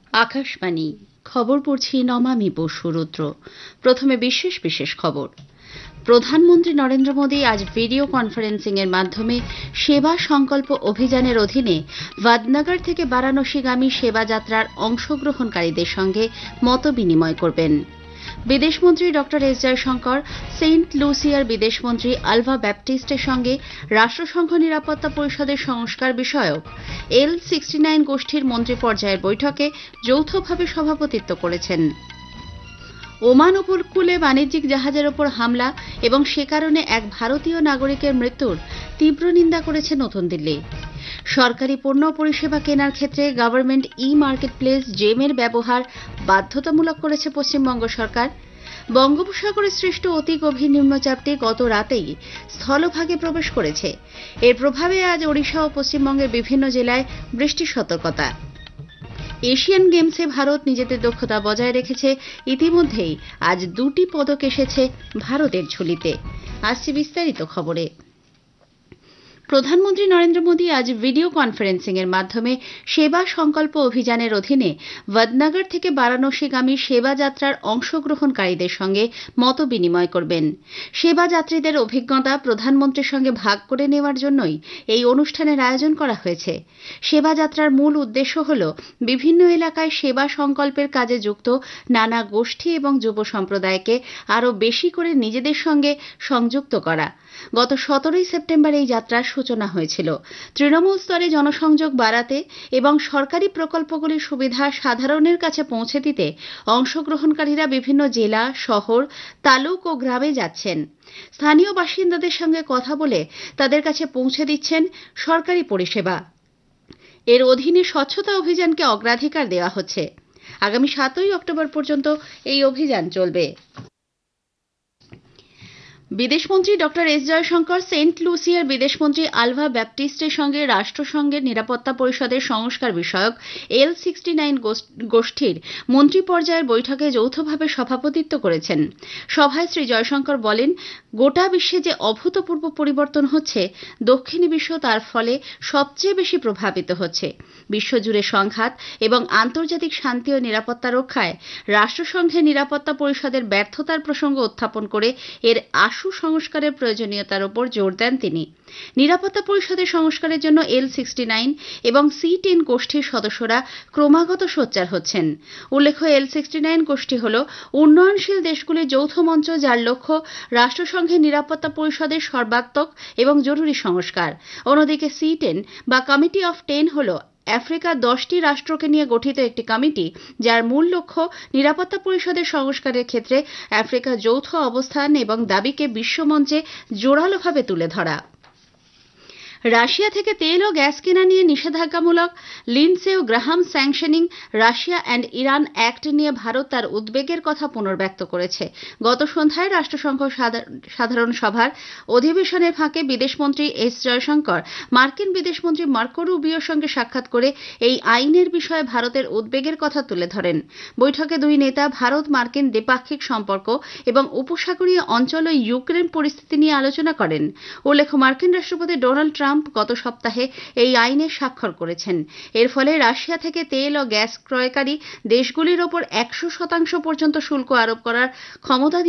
আকাশবাণী খবর পড়ছি নমামি বসুরুদ্র। প্রথমে বিশেষ বিশেষ খবর। প্রধানমন্ত্রী নরেন্দ্র মোদী আজ ভিডিও কনফারেন্সিং এর মাধ্যমে সেবা সংকল্প অভিযানের অধীনে ভাদনগর থেকে বারাণসীগামী সেবা যাত্রার অংশগ্রহণকারীদের সঙ্গে মতবিনিময় করবেন। বিদেশমন্ত্রী ড এস জয়শঙ্কর সেন্ট লুসিয়ার বিদেশমন্ত্রী আলভা ব্যাপটিস্টের সঙ্গে রাষ্ট্রসংঘ নিরাপত্তা পরিষদের সংস্কার বিষয়ক L69 গোষ্ঠীর মন্ত্রী পর্যায়ের বৈঠকে যৌথভাবে সভাপতিত্ব করেছেন। ওমান উপকূলে বাণিজ্যিক জাহাজের ওপর হামলা এবং সে কারণে এক ভারতীয় নাগরিকের মৃত্যুর তীব্র নিন্দা করেছে নতুন দিল্লি। সরকারি পণ্য পরিষেবা কেনার ক্ষেত্রে গভর্নমেন্ট মার্কেট প্লেস জেমের ব্যবহার বাধ্যতামূলক করেছে পশ্চিমবঙ্গ সরকার। বঙ্গোপসাগরে সৃষ্ট অতি গভীর নিম্নচাপটি গত রাতেই স্থলভাগে প্রবেশ করেছে। এর প্রভাবে আজ ওড়িশা ও পশ্চিমবঙ্গের বিভিন্ন জেলায় বৃষ্টির সতর্কতা। এশিয়ান গেমসে ভারত নিজেদের দক্ষতা বজায় রেখেছে। ইতিমধ্যেই আজ 2টি পদক এসেছে ভারতের ঝুলিতে। আসছে বিস্তারিত খবরে। প্রধানমন্ত্রী নরেন্দ্র মোদী আজ ভিডিও কনফারেন্সিং এর মাধ্যমে সেবা সংকল্প অভিযানের অধীনে ভাদনগর থেকে বারাণসীগামী সেবা যাত্রার অংশগ্রহণকারীদের সঙ্গে মতবিনিময় করবেন। সেবা যাত্রীদের অভিজ্ঞতা প্রধানমন্ত্রীর সঙ্গে ভাগ করে নেওয়ার জন্যই এই অনুষ্ঠানের আয়োজন করা হয়েছে। সেবা যাত্রার মূল উদ্দেশ্য হল বিভিন্ন এলাকায় সেবা সংকল্পের কাজে যুক্ত নানা গোষ্ঠী এবং যুব সম্প্রদায়কে আরও বেশি করে নিজেদের সঙ্গে সংযুক্ত করা। গত 17 সেপ্টেম্বর এই যাত্রার সূচনা হয়েছিল। তৃণমূল স্তরে জনসংযোগ বাড়াতে এবং সরকারি প্রকল্পগুলির সুবিধা সাধারণের কাছে পৌঁছে দিতে অংশগ্রহণকারীরা বিভিন্ন জেলা, শহর, তালুক ও গ্রামে যাচ্ছেন। স্থানীয় বাসিন্দাদের সঙ্গে কথা বলে তাদের কাছে পৌঁছে দিচ্ছেন সরকারি পরিষেবা। এর অধীনে স্বচ্ছতা অভিযানকে অগ্রাধিকার দেওয়া হচ্ছে। আগামী 7 অক্টোবর পর্যন্ত এই অভিযান চলবে। বিদেশমন্ত্রী ড এস জয়শঙ্কর সেন্ট লুসিয়ার বিদেশমন্ত্রী আলভা ব্যাপটিস্টের সঙ্গে রাষ্ট্রসংঘের নিরাপত্তা পরিষদের সংস্কার বিষয়ক L69 গোষ্ঠীর মন্ত্রী পর্যায়ের বৈঠকে যৌথভাবে সভাপতিত্ব করেছেন। সভায় শ্রী জয়শঙ্কর বলেন, গোটা বিশ্বে যে অভূতপূর্ব পরিবর্তন হচ্ছে, দক্ষিণী বিশ্ব তার ফলে সবচেয়ে বেশি প্রভাবিত হচ্ছে। বিশ্বজুড়ে সংঘাত এবং আন্তর্জাতিক শান্তি ও নিরাপত্তা রক্ষায় রাষ্ট্রসংঘের নিরাপত্তা পরিষদের ব্যর্থতার প্রসঙ্গ উত্থাপন করে এর সংস্কারের প্রয়োজনীয়তার উপর জোর দেন তিনি। নিরাপত্তা পরিষদের সংস্কারের জন্য L69 এবং C10 গোষ্ঠীর সদস্যরা ক্রমাগত সোচ্চার হচ্ছেন। উল্লেখ্য, L69 গোষ্ঠী হল উন্নয়নশীল দেশগুলির যৌথ মঞ্চ, যার লক্ষ্য রাষ্ট্রসংঘের নিরাপত্তা পরিষদের সর্বাত্মক এবং জরুরি সংস্কার। অন্যদিকে C10 বা কমিটি অফ 10 হল আফ্রিকার 10টি রাষ্ট্রকে নিয়ে গঠিত একটি কমিটি, যার মূল লক্ষ্য নিরাপত্তা পরিষদের সংস্কারের ক্ষেত্রে আফ্রিকার যৌথ অবস্থান এবং দাবিকে বিশ্বমঞ্চে জোরালোভাবে তুলে ধরা। রাশিয়া থেকে তেল ও গ্যাস কেনা নিয়ে নিষেধাজ্ঞামূলক Lindsay O Graham sanctioning Russia and Iran act নিয়ে ভারত তার উদ্বেগের কথা পুনর্ব্যক্ত করেছে। গত সন্ধ্যায় রাষ্ট্রসংঘ সাধারণ সভার অধিবেশনের ফাঁকে বিদেশমন্ত্রী এস জয়শঙ্কর মার্কিন বিদেশমন্ত্রী মার্কো রুবিওর সঙ্গে সাক্ষাৎ করে এই আইনের বিষয়ে ভারতের উদ্বেগের কথা তুলে ধরেন। বৈঠকে দুই নেতা ভারত মার্কিন দ্বিপাক্ষিক সম্পর্ক এবং উপসাগরীয় অঞ্চল ও ইউক্রেন পরিস্থিতি নিয়ে আলোচনা করেন। উল্লেখ্য, মার্কিন রাষ্ট্রপতি ডোনাল্ড ট্রাম্প গত সপ্তাহে এই আইনে স্বাক্ষর করেছেন। এর ফলে রাশিয়া থেকে তেল ও গ্যাস ক্রয়কারী দেশগুলির ওপর 100% পর্যন্ত শুল্ক আরোপ করার ক্ষমতা